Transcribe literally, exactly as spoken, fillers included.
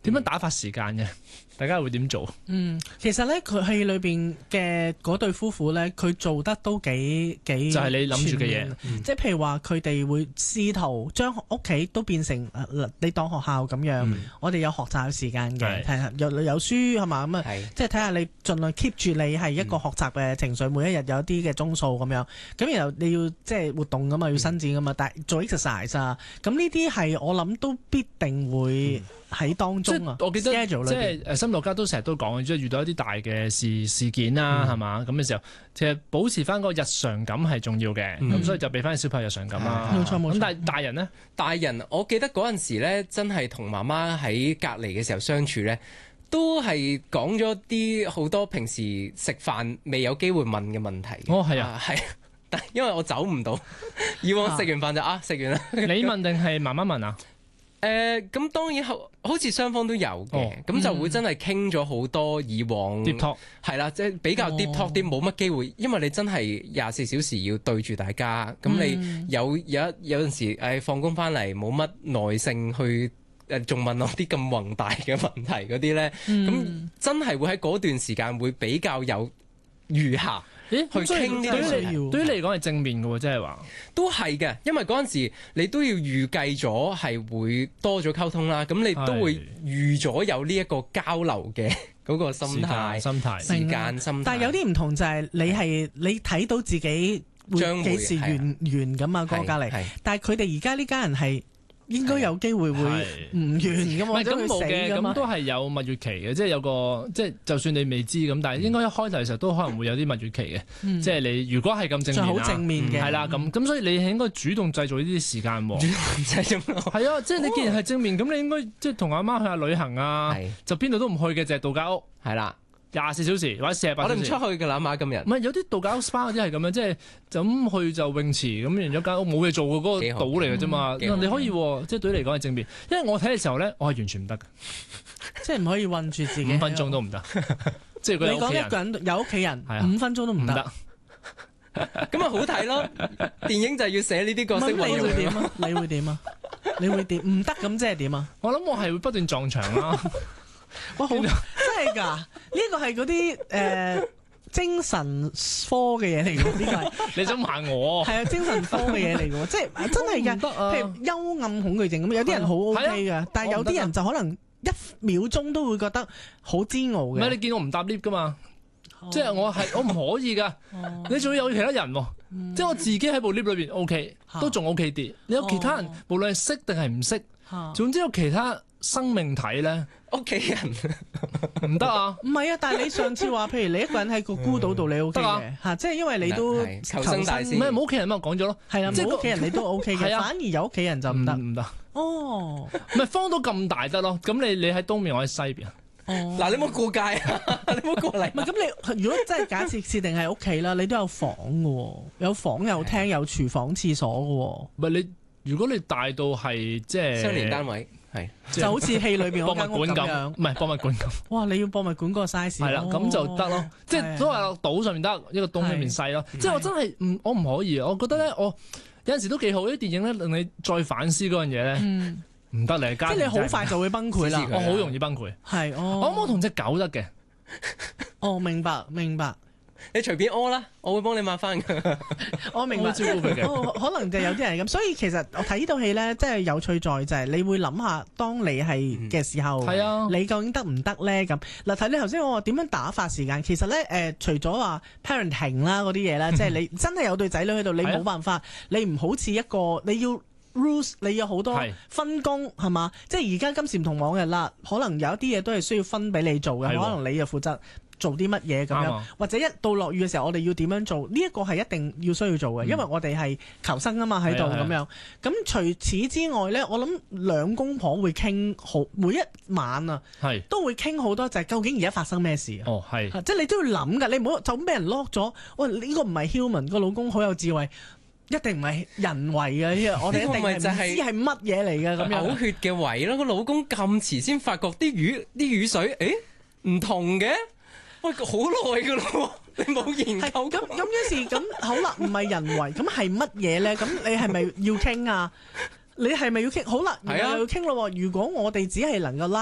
點樣打發時間嘅？大家會點做？ 嗯，其實咧，佢戲裏邊嘅嗰對夫婦咧，佢做得都幾幾就係你諗住嘅嘢， 嗯、即係譬如話佢哋會試圖將屋企都變成、呃、你當學校咁樣，嗯、我哋有學習時間嘅，睇下有有書係嘛咁啊，即係睇下你盡量 keep 住你係一個學習嘅情緒，嗯、每一日有一啲嘅鐘數咁樣，咁然後你要即係活動噶嘛，要伸展噶嘛，嗯、但係做 exercise 啊，咁呢啲係我諗都必定會喺當中啊。 我記得即係誒，心理學家都成日都講，即係遇到一啲大嘅事事件啦，係嘛咁嘅時候，其實保持翻個日常感係重要嘅，咁、嗯、所以就俾翻小朋友日常感啦。冇錯冇錯。咁但係大人咧， 大人我記得嗰陣時咧，真係同媽媽喺隔離嘅時候相處咧，都係講咗啲好多平時食飯未有機會問嘅問題。 哦，係啊，係、啊， 但因為我走唔到，以往食完飯就啊食完啦。你問定係媽媽問啊？ 誒咁、呃、當然好好似雙方都有嘅，咁、哦、就會真係傾咗好多以往 deep talk 係啦，即係比較 deep talk 啲，冇乜機會，因為你真係廿四小時要對住大家，咁、嗯、你有有一有陣時誒放工翻嚟冇乜耐性去誒，仲問我啲咁宏大嘅問題嗰啲咧，咁、嗯、真係會喺嗰段時間會比較有餘下。 咦， 去傾呢啲對於對於你嚟講係正面嘅喎，即係話都係嘅，因為嗰陣時你都要預計咗係會多咗溝通啦，咁你都會預咗有呢一個交流嘅嗰個心態、 心態、 時間、心態。 但係有啲唔同就係你係你睇到自己會幾時完完咁啊？嗰個隔離，但係佢哋而家呢家人係。應該有機會會唔完㗎嘛，或者會死㗎嘛。 咁都係有蜜月期嘅，即係有個即係就算你未知咁，但係應該一開頭嘅時候都可能會有啲蜜月期嘅。嗯、即係你如果係咁正面好正面嘅， 係啦咁咁，所以你係應該主動製造呢啲時間喎。主動製造係啊，即係你既然係正面，咁、哦、你應該即係同阿媽去下旅行啊，就邊度都唔去嘅，就係度假屋。係啦。廿四小時或者四十八小時， 我哋唔出去㗎啦嘛，今日。 唔係有啲度假屋 SPA 嗰啲係咁樣，即係就咁去就泳池咁，然之後間屋冇嘢做嘅嗰個島嚟嘅啫嘛。你可以即係對你嚟講係正面，因為我睇嘅時候咧，我係完全唔得嘅， 即係唔可以韞住自己五分鐘都唔得。即係你講一個人有屋企人，五分鐘都唔得。 咁咪好睇咯！電影就係要寫呢啲角色。 你會點啊？你會點啊？你會點？唔得咁即係點啊？ 我諗我係會不斷撞牆啦。 哇，好真係㗎！呢個係嗰啲誒精神科嘅嘢嚟㗎，呢個係你想問我？ 係啊，精神科嘅嘢嚟㗎，即係真係㗎。譬如幽暗恐懼症咁，有啲人好 O K 㗎，但係有啲人就可能一秒鐘都會覺得好煎熬嘅。 唔係你見我唔搭 lift 㗎嘛？即係我係我唔可以㗎。你仲要有其他人喎？即係我自己喺部 lift 裏邊 O K，都仲 O K 啲。你有其他人，無論係識定係唔識，總之有其他生命體咧。 屋企人唔得啊！ 唔係啊，但係你上次話，譬如你一個人喺個孤島度，你 O K 嘅嚇，即係因為你都求生大事。 唔係冇屋企人嘛，我講咗咯， 係啦，冇屋企人你都 O K 嘅，反而有屋企人就唔得， 唔得。 哦， 唔係方島咁大得咯，咁你你喺東面，我喺西邊。 哦， 嗱，你冇過界啊！你冇過嚟。 唔係咁，你如果真係假設設定係屋企啦，你都有房嘅喎，有房有廳有廚房廁所嘅喎。 唔係你，如果你大到係即係相連單位。係， 就好似戲裏邊嗰間屋咁樣， 唔係博物館咁。 哇！你要博物館嗰個 size， 係啦，咁就得咯。即係所謂島上面得一個東裏面細咯。即係我真係唔，我唔可以。我覺得咧，我有陣時都幾好啲電影咧，令你再反思嗰樣嘢咧，唔得你家。 即係你好快就會崩潰啦， 我好容易崩潰。係，我可唔可以同隻狗得嘅？ 哦，明白明白。 你隨便屙啦，我會幫你抹翻㗎。 我明白，照顧佢嘅。哦，可能就有啲人咁，所以其實我睇呢套戲咧，真係有趣在就係你會諗下，當你係嘅時候，係啊、嗯，你究竟得唔得咧？咁嗱，睇你頭先我話點樣打發時間，其實咧誒、呃，除咗話 parenting 啦嗰啲嘢啦，即係你真係有對仔女喺度，你冇辦法，你唔好似一個你要 rules， 你有好多分工係嘛？即係而家今時唔同往日啦，可能有一啲嘢都係需要分俾你做嘅，的可能你就負責做啲乜嘢咁樣，吧或者一到落雨嘅時候，我哋要點樣做？呢、這、一個係一定要需要做嘅，嗯、因為我哋係求生啊嘛喺度咁樣。咁除此之外呢，我諗兩公婆會傾好每一晚啊，是都會傾好多就係究竟而家發生咩事啊？ 哦，係， 即係你都要諗㗎，你唔好就咁俾人 lock 咗。喂，呢、這個唔係 human，個老公好有智慧，一定唔係人為嘅。我哋一定係唔知係乜嘢嚟嘅咁樣。 嘔血嘅位咯，個老公咁遲先發覺啲魚啲雨水，誒唔同嘅。喂，好耐噶咯，你冇研究咁咁於是咁好啦，唔係人為，咁係乜嘢咧？咁你係咪要傾啊？你係咪要傾？好啦，又要傾咯。如果我哋只係能夠拉。